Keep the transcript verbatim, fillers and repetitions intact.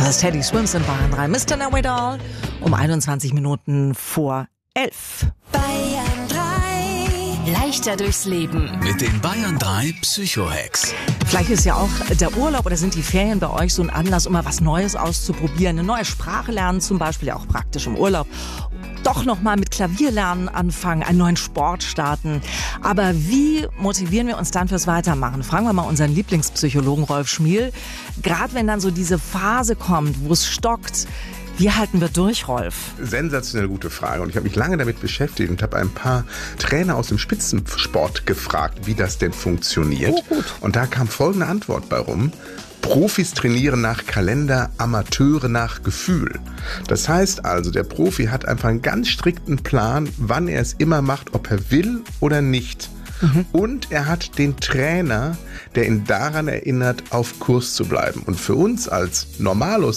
Das Teddy Swims in Bayern drei. Mister Know It All um einundzwanzig Minuten vor elf. Bayern drei. Leichter durchs Leben. Mit den Bayern drei Psycho-Hacks. Vielleicht ist ja auch der Urlaub oder sind die Ferien bei euch so ein Anlass, um mal was Neues auszuprobieren. Eine neue Sprache lernen zum Beispiel, ja auch praktisch im Urlaub. Doch noch mal mit Klavierlernen anfangen, einen neuen Sport starten. Aber wie motivieren wir uns dann fürs Weitermachen? Fragen wir mal unseren Lieblingspsychologen Rolf Schmiel. Gerade wenn dann so diese Phase kommt, wo es stockt, wie halten wir durch, Rolf? Sensationell gute Frage. Und ich habe mich lange damit beschäftigt und habe ein paar Trainer aus dem Spitzensport gefragt, wie das denn funktioniert. Oh, gut. Und da kam folgende Antwort bei rum. Profis trainieren nach Kalender, Amateure nach Gefühl. Das heißt also, der Profi hat einfach einen ganz strikten Plan, wann er es immer macht, ob er will oder nicht. Mhm. Und er hat den Trainer, der ihn daran erinnert, auf Kurs zu bleiben. Und für uns als Normalos